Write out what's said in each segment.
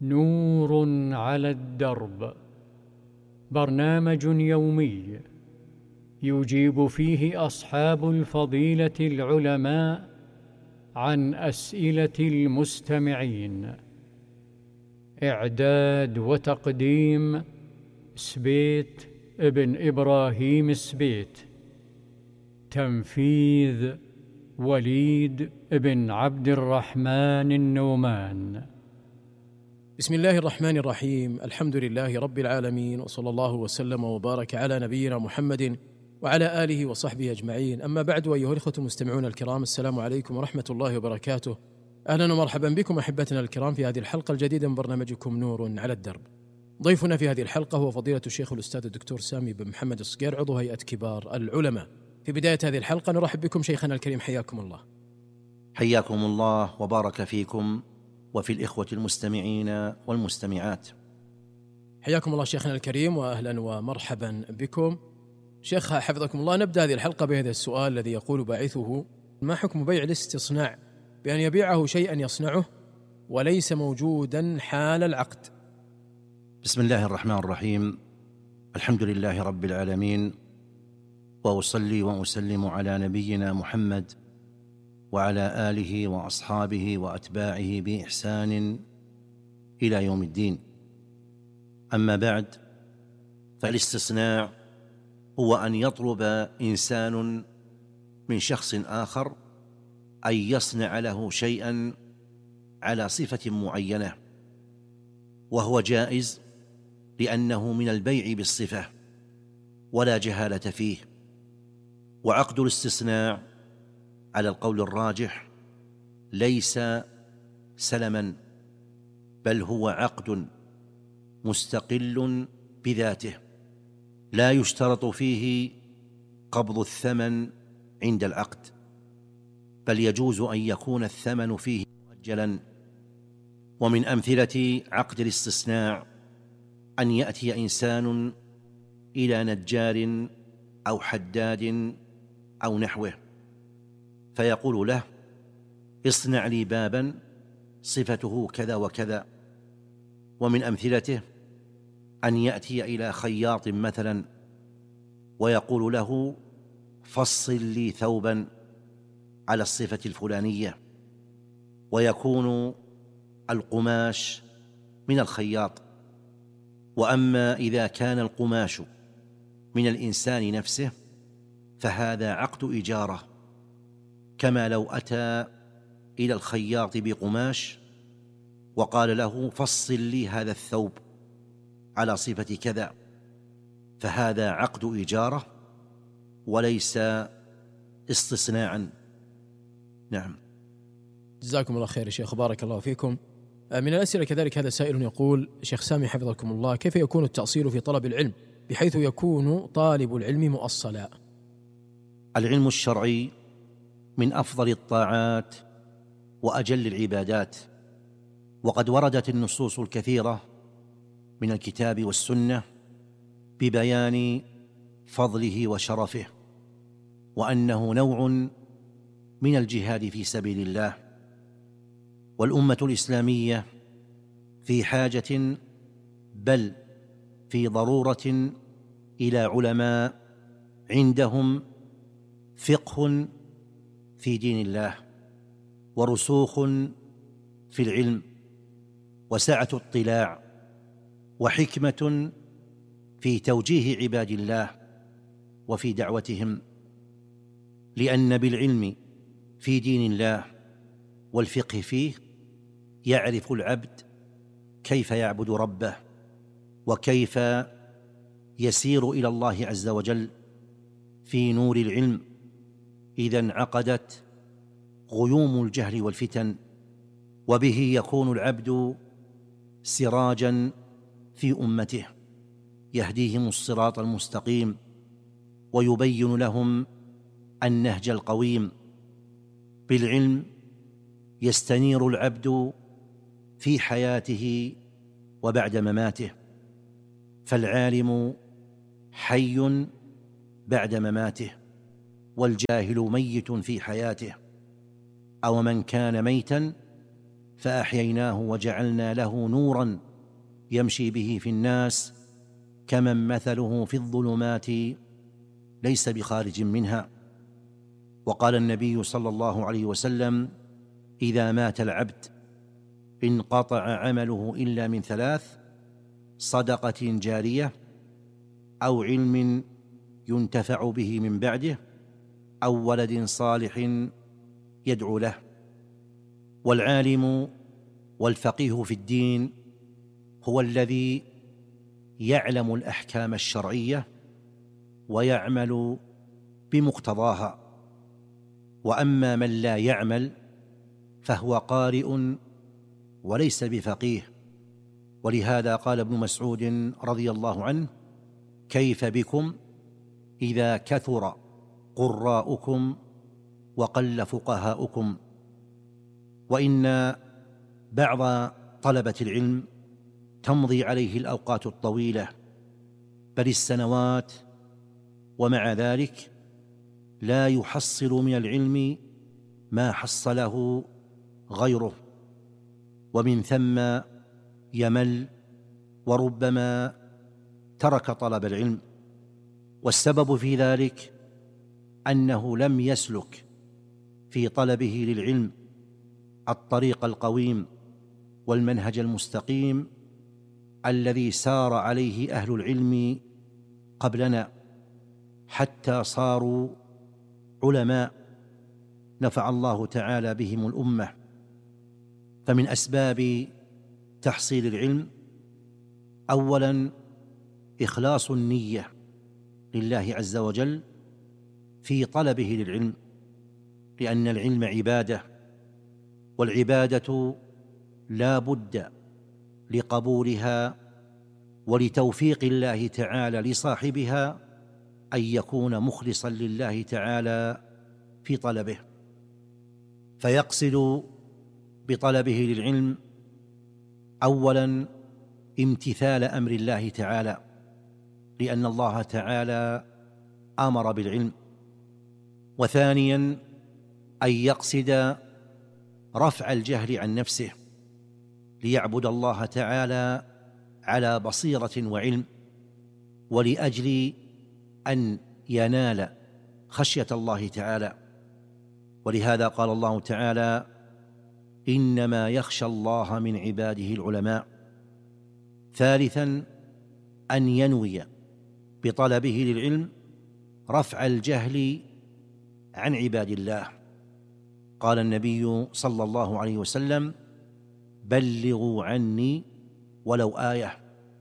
نور على الدرب، برنامج يومي يجيب فيه أصحاب الفضيلة العلماء عن أسئلة المستمعين. إعداد وتقديم سبيت ابن إبراهيم سبيت. تنفيذ وليد بن عبد الرحمن النومان. بسم الله الرحمن الرحيم. الحمد لله رب العالمين، وصلى الله وسلم وبارك على نبينا محمد وعلى آله وصحبه أجمعين. أما بعد، أيها الإخوة المستمعون الكرام، السلام عليكم ورحمة الله وبركاته. أهلا ومرحبا بكم أحبتنا الكرام في هذه الحلقة الجديدة من برنامجكم نور على الدرب. ضيفنا في هذه الحلقة هو فضيلة الشيخ الأستاذ الدكتور سامي بن محمد الصقير، عضو هيئة كبار العلماء. في بداية هذه الحلقة نرحب بكم شيخنا الكريم، حياكم الله. حياكم الله وبارك فيكم وفي الإخوة المستمعين والمستمعات. حياكم الله شيخنا الكريم، وأهلا ومرحبا بكم. شيخ حفظكم الله، نبدأ هذه الحلقة بهذا السؤال الذي يقول باعثه: ما حكم بيع الاستصناع بأن يبيعه شيئا يصنعه وليس موجودا حال العقد؟ بسم الله الرحمن الرحيم. الحمد لله رب العالمين، وأصلي وأسلم على نبينا محمد وعلى آله وأصحابه وأتباعه بإحسان إلى يوم الدين. أما بعد، فالاستصناع هو أن يطلب إنسان من شخص آخر أن يصنع له شيئا على صفة معينة، وهو جائز لأنه من البيع بالصفة ولا جهالة فيه. وعقد الاستصناع على القول الراجح ليس سلما، بل هو عقد مستقل بذاته، لا يشترط فيه قبض الثمن عند العقد، بل يجوز أن يكون الثمن فيه مؤجلا. ومن أمثلة عقد الاستصناع أن يأتي إنسان إلى نجار أو حداد أو نحوه فيقول له: اصنع لي بابا صفته كذا وكذا. ومن أمثلته أن يأتي إلى خياط مثلا ويقول له: فصل لي ثوبا على الصفة الفلانية، ويكون القماش من الخياط. وأما إذا كان القماش من الإنسان نفسه فهذا عقد إجارة، كما لو أتى إلى الخياط بقماش وقال له: فصل لي هذا الثوب على صفة كذا، فهذا عقد إجارة وليس استصناعا. نعم. جزاكم الله خير يا شيخ، بارك الله فيكم. من الأسئلة كذلك هذا سائل يقول: شيخ سامي حفظكم الله، كيف يكون التأصيل في طلب العلم بحيث يكون طالب العلم مؤصلا؟ العلم الشرعي من أفضل الطاعات وأجل العبادات، وقد وردت النصوص الكثيرة من الكتاب والسنة ببيان فضله وشرفه، وأنه نوع من الجهاد في سبيل الله. والأمة الإسلامية في حاجة بل في ضرورة إلى علماء عندهم فقه في دين الله، ورسوخ في العلم، وسعة اطلاع، وحكمة في توجيه عباد الله وفي دعوتهم. لأن بالعلم في دين الله والفقه فيه يعرف العبد كيف يعبد ربه، وكيف يسير إلى الله عز وجل في نور العلم إذا انعقدت غيوم الجهل والفتن، وبه يكون العبد سراجا في أمته يهديهم الصراط المستقيم ويبين لهم النهج القويم. بالعلم يستنير العبد في حياته وبعد مماته، فالعالم حي بعد مماته، والجاهل ميت في حياته. أو من كان ميتا فأحييناه وجعلنا له نورا يمشي به في الناس كمن مثله في الظلمات ليس بخارج منها. وقال النبي صلى الله عليه وسلم: إذا مات العبد انقطع عمله إلا من ثلاث: صدقة جارية، أو علم ينتفع به من بعده، أو ولد صالح يدعو له. والعالم والفقيه في الدين هو الذي يعلم الأحكام الشرعية ويعمل بمقتضاها. وأما من لا يعمل فهو قارئ وليس بفقيه. ولهذا قال ابن مسعود رضي الله عنه: كيف بكم إذا كثر قراؤكم وقل فقهاؤكم؟ وإن بعض طلبة العلم تمضي عليه الأوقات الطويلة بل السنوات، ومع ذلك لا يحصل من العلم ما حصله غيره، ومن ثم يمل وربما ترك طلب العلم. والسبب في ذلك أنه لم يسلك في طلبه للعلم الطريق القويم والمنهج المستقيم الذي سار عليه أهل العلم قبلنا حتى صاروا علماء نفع الله تعالى بهم الأمة. فمن أسباب تحصيل العلم أولاً إخلاص النية لله عز وجل في طلبه للعلم، لأن العلم عبادة، والعبادة لا بد لقبولها ولتوفيق الله تعالى لصاحبها أن يكون مخلصاً لله تعالى في طلبه، فيقصد بطلبه للعلم أولاً امتثال أمر الله تعالى، لأن الله تعالى أمر بالعلم. وثانياً أن يقصد رفع الجهل عن نفسه ليعبد الله تعالى على بصيرة وعلم، ولأجل أن ينال خشية الله تعالى. ولهذا قال الله تعالى: إنما يخشى الله من عباده العلماء. ثالثاً أن ينوي بطلبه للعلم رفع الجهل عن عباد الله. قال النبي صلى الله عليه وسلم: بلغوا عني ولو آية.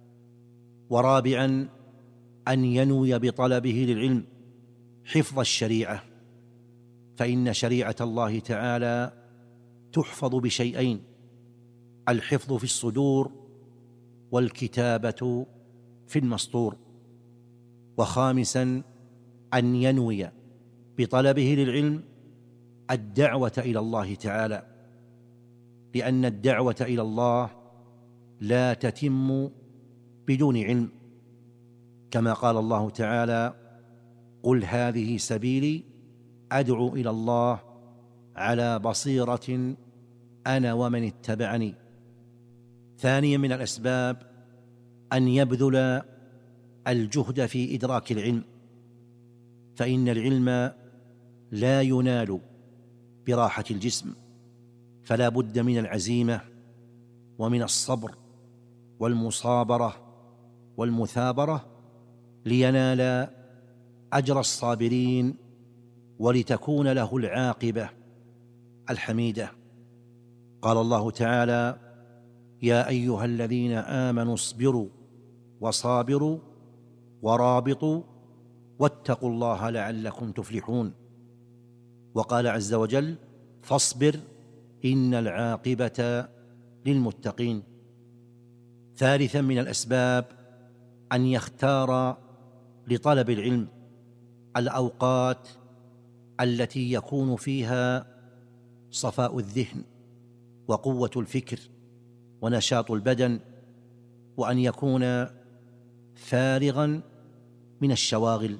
ورابعاً أن ينوي بطلبه للعلم حفظ الشريعة، فإن شريعة الله تعالى تحفظ بشيئين: الحفظ في الصدور، والكتابة في المسطور. وخامساً أن ينوي بطلبه للعلم الدعوة إلى الله تعالى، لأن الدعوة إلى الله لا تتم بدون علم، كما قال الله تعالى: قل هذه سبيلي أدعو إلى الله على بصيرة أنا ومن اتبعني. ثانيا من الأسباب أن يبذل الجهد في إدراك العلم، فإن العلم لا ينال براحة الجسم، فلا بد من العزيمة ومن الصبر والمصابرة والمثابرة لينال أجر الصابرين ولتكون له العاقبة الحميدة. قال الله تعالى: يا أيها الذين آمنوا اصبروا وصابروا ورابطوا واتقوا الله لعلكم تفلحون. وقال عز وجل: فاصبر إن العاقبة للمتقين. ثالثا من الأسباب أن يختار لطلب العلم الأوقات التي يكون فيها صفاء الذهن وقوة الفكر ونشاط البدن، وأن يكون فارغاً من الشواغل.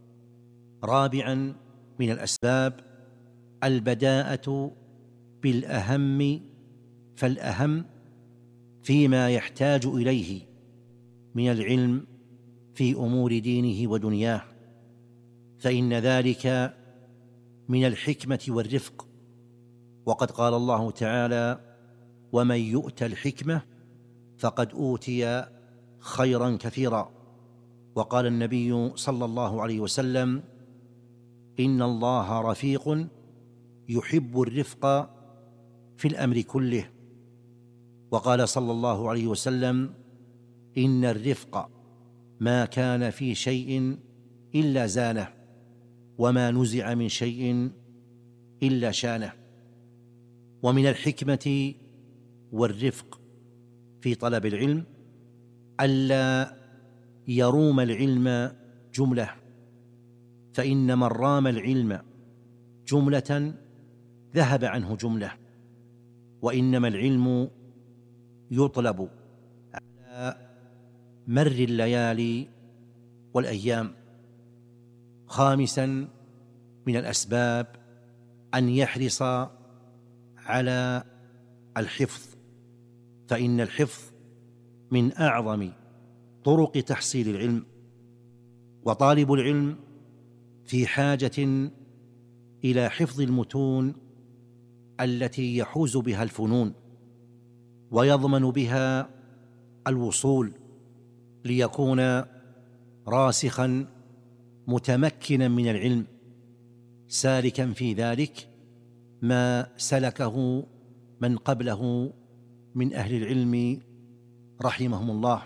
رابعاً من الأسباب البداءة بالأهم فالأهم فيما يحتاج إليه من العلم في أمور دينه ودنياه، فإن ذلك من الحكمة والرفق. وقد قال الله تعالى: ومن يؤت الحكمة فقد أوتي خيرا كثيرا. وقال النبي صلى الله عليه وسلم: إن الله رفيق يحب الرفق في الأمر كله. وقال صلى الله عليه وسلم: إن الرفق ما كان في شيء إلا زانه، وما نزع من شيء إلا شانه. ومن الحكمة والرفق في طلب العلم ألا يروم العلم جملة، فإن من رام العلم جملة ذهب عنه جملة، وإنما العلم يطلب على مر الليالي والأيام. خامسا من الأسباب أن يحرص على الحفظ، فإن الحفظ من أعظم طرق تحصيل العلم، وطالب العلم في حاجة إلى حفظ المتون التي يحوز بها الفنون ويضمن بها الوصول، ليكون راسخا متمكنا من العلم، سالكا في ذلك ما سلكه من قبله من أهل العلم رحمهم الله.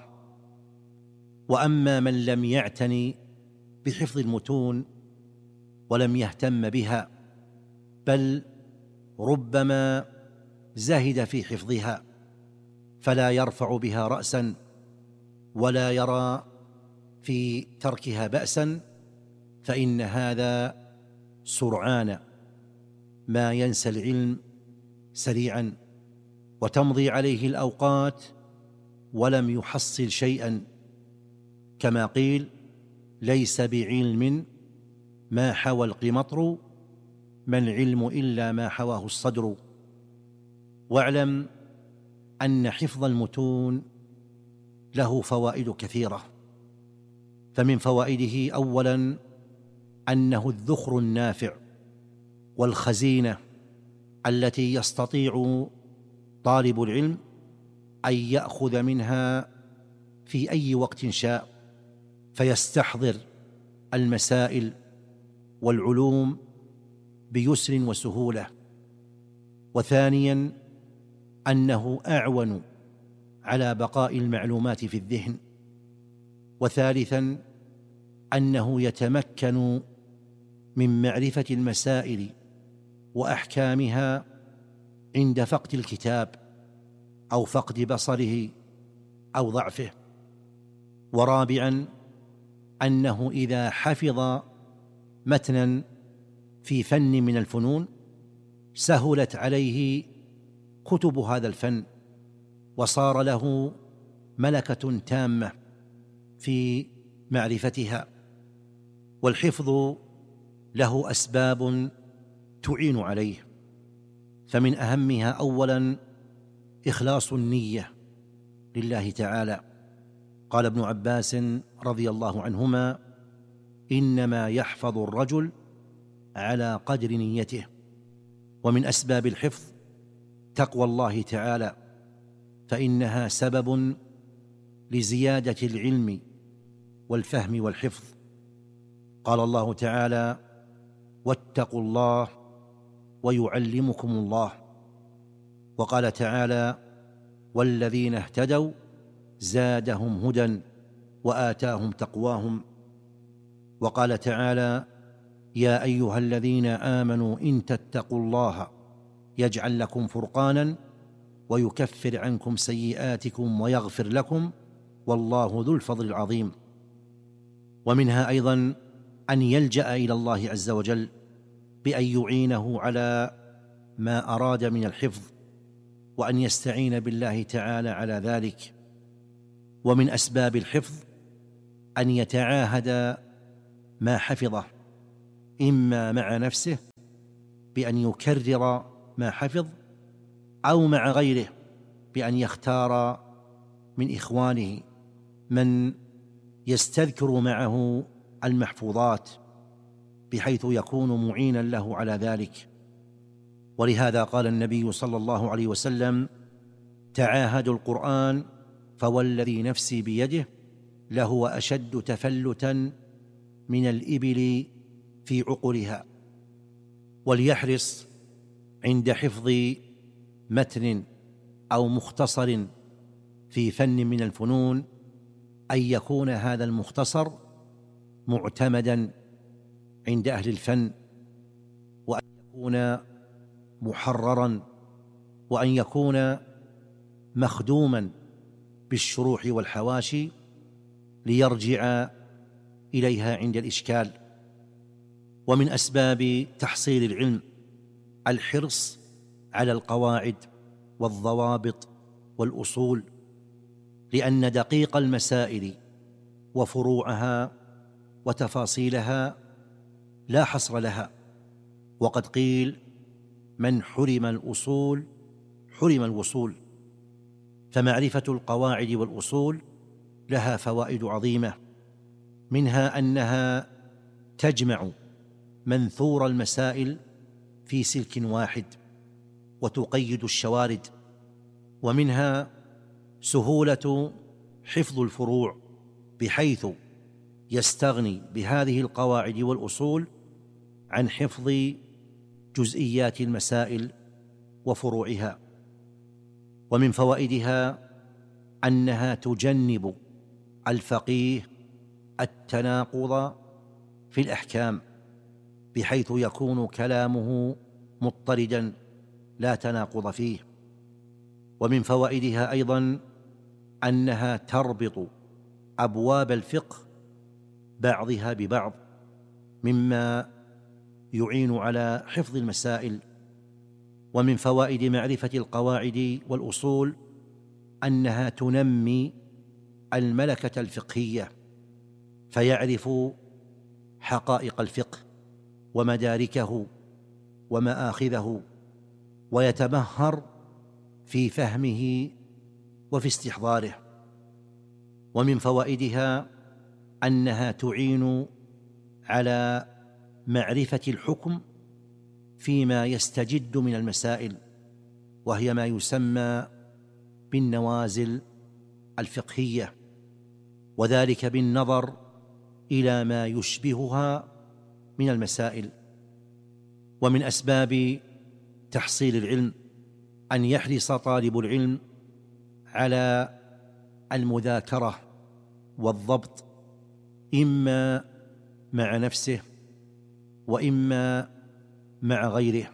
وأما من لم يعتني بحفظ المتون ولم يهتم بها، بل ربما زهد في حفظها فلا يرفع بها رأسا ولا يرى في تركها بأسا، فإن هذا سرعان ما ينسى العلم سريعا، وتمضي عليه الأوقات ولم يحصل شيئا، كما قيل: ليس بعلم ما حوى القمطر، ما العلم إلا ما حواه الصدر. واعلم أن حفظ المتون له فوائد كثيرة، فمن فوائده أولا أنه الذخر النافع والخزينة التي يستطيع طالب العلم أن يأخذ منها في أي وقت شاء، فيستحضر المسائل والعلوم بيسر وسهولة. وثانيا أنه أعون على بقاء المعلومات في الذهن. وثالثا أنه يتمكن من معرفة المسائل وأحكامها عند فقد الكتاب أو فقد بصره أو ضعفه. ورابعا أنه إذا حفظ متنا في فن من الفنون سهلت عليه كتب هذا الفن، وصار له ملكة تامة في معرفتها. والحفظ له أسباب تعين عليه، فمن أهمها أولا إخلاص النية لله تعالى. قال ابن عباس رضي الله عنهما: إنما يحفظ الرجل على قدر نيته. ومن أسباب الحفظ تقوى الله تعالى، فإنها سبب لزيادة العلم والفهم والحفظ. قال الله تعالى: واتقوا الله ويعلمكم الله. وقال تعالى: والذين اهتدوا زادهم هدى وآتاهم تقواهم. وقال تعالى: يا أيها الذين آمنوا إن تتقوا الله يجعل لكم فرقانا ويكفر عنكم سيئاتكم ويغفر لكم والله ذو الفضل العظيم. ومنها أيضا أن يلجأ إلى الله عز وجل بأن يعينه على ما أراد من الحفظ، وأن يستعين بالله تعالى على ذلك. ومن أسباب الحفظ أن يتعاهد ما حفظه، إما مع نفسه بأن يكرر ما حفظ، أو مع غيره بأن يختار من إخوانه من يستذكر معه المحفوظات بحيث يكون معينا له على ذلك. ولهذا قال النبي صلى الله عليه وسلم: تعاهدوا القرآن فوالذي نفسي بيده لهو أشد تفلتا من الإبل في عقرها. وليحرص عند حفظ متن أو مختصر في فن من الفنون أن يكون هذا المختصر معتمدا عند أهل الفن، وأن يكون محررا، وأن يكون مخدوما بالشروح والحواشي ليرجع إليها عند الإشكال. ومن أسباب تحصيل العلم الحرص على القواعد والضوابط والأصول، لأن دقيق المسائل وفروعها وتفاصيلها لا حصر لها. وقد قيل: من حرم الأصول حرم الوصول. فمعرفة القواعد والأصول لها فوائد عظيمة، منها أنها تجمع منثور المسائل في سلك واحد وتقيد الشوارد، ومنها سهولة حفظ الفروع بحيث يستغني بهذه القواعد والأصول عن حفظ جزئيات المسائل وفروعها. ومن فوائدها أنها تجنب الفقيه التناقض في الأحكام بحيث يكون كلامه مضطردا لا تناقض فيه. ومن فوائدها أيضا أنها تربط أبواب الفقه بعضها ببعض، مما يعين على حفظ المسائل. ومن فوائد معرفة القواعد والأصول أنها تنمي الملكة الفقهية، فيعرف حقائق الفقه ومداركه ومآخذه، ويتمهر في فهمه وفي استحضاره. ومن فوائدها أنها تعين على معرفة الحكم فيما يستجد من المسائل، وهي ما يسمى بالنوازل الفقهية، وذلك بالنظر إلى ما يشبهها من المسائل. ومن أسباب تحصيل العلم أن يحرص طالب العلم على المذاكرة والضبط، إما مع نفسه وإما مع غيره.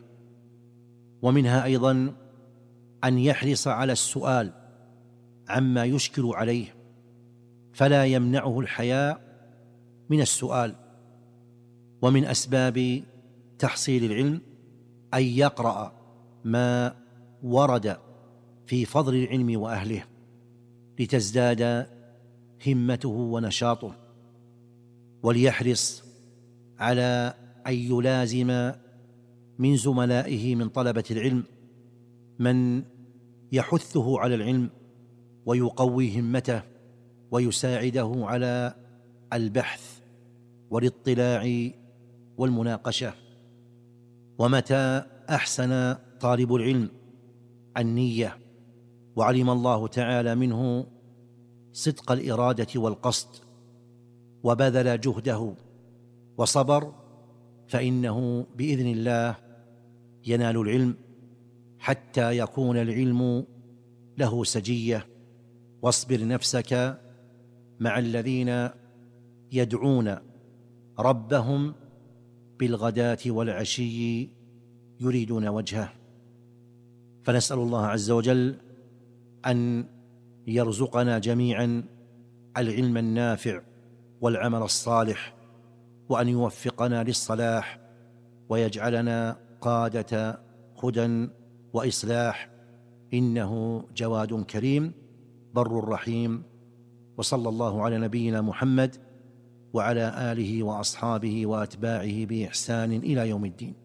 ومنها أيضا أن يحرص على السؤال عما يشكل عليه، فلا يمنعه الحياء من السؤال. ومن أسباب تحصيل العلم أن يقرأ ما ورد في فضل العلم وأهله لتزداد همته ونشاطه. وليحرص على أن يلازم من زملائه من طلبة العلم من يحثه على العلم ويقوي همته ويساعده على البحث والاطلاع والمناقشة. ومتى أحسن طالب العلم النية وعلم الله تعالى منه صدق الإرادة والقصد وبذل جهده وصبر، فإنه بإذن الله ينال العلم حتى يكون العلم له سجية. واصبر نفسك مع الذين يدعون ربهم بالغداة والعشي يريدون وجهه. فنسأل الله عز وجل أن يرزقنا جميعا العلم النافع والعمل الصالح، وأن يوفقنا للصلاح ويجعلنا قادة هدى وإصلاح، إنه جواد كريم بر رحيم. وصلى الله على نبينا محمد وعلى آله وأصحابه وأتباعه بإحسان إلى يوم الدين.